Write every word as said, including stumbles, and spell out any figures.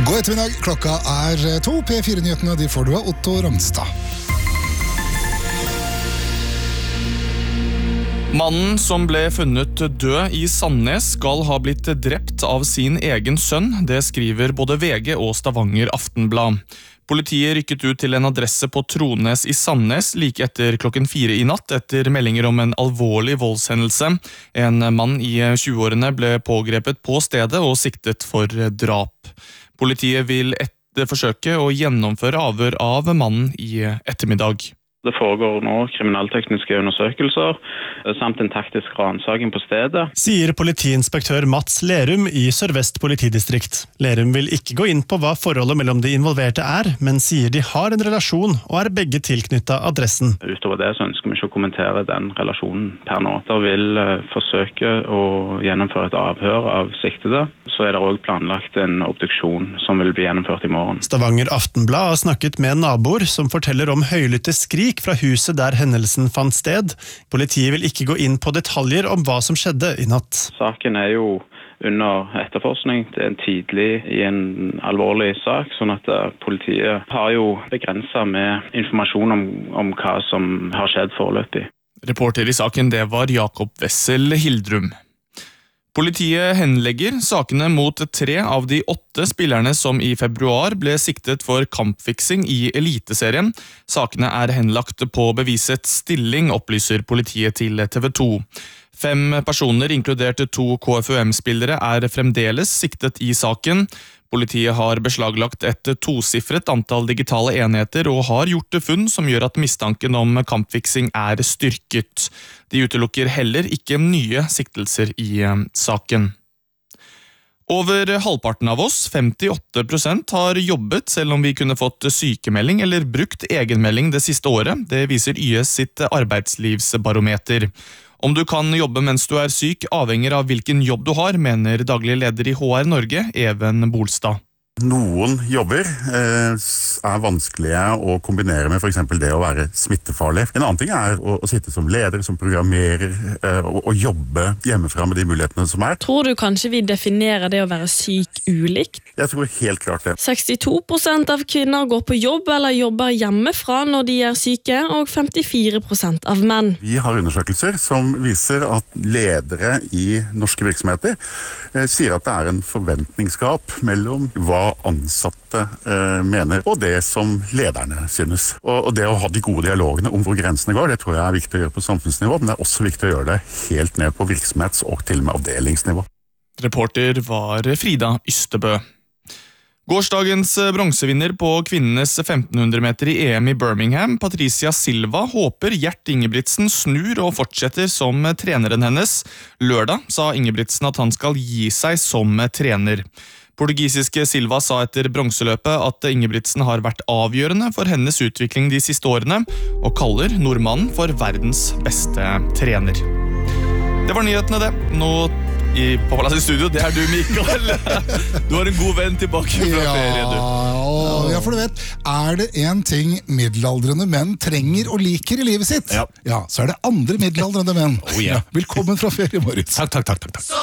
God ettermiddag, klokka er to. P fire-nyhetene de får du av Otto Ramstad. Mannen som ble funnet død i Sandnes skal ha blitt drept av sin egen sønn. Det skriver både V G og Stavanger Aftenblad. Politiet rykket ut til en adresse på Trones i Sandnes like etter klokken fire i natt etter meldinger om en alvorlig voldshendelse. En mann i tjueårene ble pågrepet på stedet og siktet for drap. Politiet vil etter forsøke å gjennomføre avhør av mannen i ettermiddag. Det foregår nå kriminaltekniske undersøkelser, samt en taktisk ransaking på stedet. Sier politiinspektør Mats Lerum i Sør-Vest politidistrikt. Lerum vil ikke gå inn på hva forholdet mellom de involverte er, men sier de har en relasjon og er begge tilknyttet adressen. Utover det så ønsker vi ikke å kommentere den relasjonen per nå. Da vil forsøke å gjennomføre et avhør av siktede. Så er det også planlagt en obduksjon som vil bli gjennomført i morgen. Stavanger Aftenblad har snakket med naboer som forteller om høylytte skrik fra huset der hendelsen fant sted. Politiet vil ikke gå inn på detaljer om hva som skjedde i natt. Saken er jo under etterforskning. Det er tidlig i en alvorlig sak, sånn at politiet har jo begrenset med informasjon om, om hva som har skjedd foreløpig. Reporter i saken, det var Jakob Wessel Hildrum. Politiet henlegger sakene mot tre av de åtte spillerne som i februar ble siktet for kampfiksing i Eliteserien. Sakene er henlagt på bevisets stilling, opplyser politiet til T V to. Fem personer, inkludert to K F U M-spillere, er fremdeles siktet i saken. Politiet har beslaglagt et tosifret antall digitale enheter og har gjort funn som gjør at mistanken om kampfiksing er styrket. De utelukker heller ikke nye siktelser i saken. Over halvparten av oss, femtiåtte prosent, har jobbet selv om vi kunne fått sykemelding eller brukt egenmelding det siste året. Det viser Y S sitt arbeidslivsbarometer. Om du kan jobbe mens du er syk, avhenger av hvilken jobb du har, mener daglig leder i H R Norge, Even Bolstad. Noen jobber eh, er vanskelige å kombinere med for eksempel det å være smittefarlig. En annen ting er å, å sitte som leder, som programmerer, eh, og, og jobbe hjemmefra med de mulighetene som er. Tror du kanskje vi definerer det å være syk ulikt? Jeg tror helt klart det. sekstito prosent av kvinner går på jobb eller jobber hjemmefra når de er syke, og femtifire prosent av menn. Vi har undersøkelser som viser at ledere i norske virksomheter eh, sier at det er en forventningsgap mellom hva ansatte eh, mener, og det som lederne synes. Og, og det å ha de gode dialogene om hvor grensene går, det tror jeg er viktig å gjøre på samfunnsnivå, men det er også viktig å gjøre det helt ned på virksomhets- og til og med avdelingsnivå. Reporter var Frida Ystebø. Gårsdagens bronsevinner på kvinnenes femten hundre meter i E M i Birmingham, Patricia Silva, håper Gjert Ingebrigtsen snur og fortsetter som treneren hennes. Lørdag sa Ingebrigtsen at han skal gi seg som trener. Portugisiske Silva sa etter bronseløpet at Ingebrigtsen har vært avgjørende for hennes utvikling de siste årene, og kaller nordmannen for verdens beste trener. Det var nyhetene det. Nå i, på plass i studio, det er du, Mikael. Du har en god venn tilbake fra ja, ferie, du. Og, ja, for du vet, er det en ting middelaldrende menn trenger og liker i livet sitt, Ja. ja, så er det andre middelaldrende menn. Oh, yeah. Ja, velkommen fra ferie, Moritz. Takk, takk, takk, takk.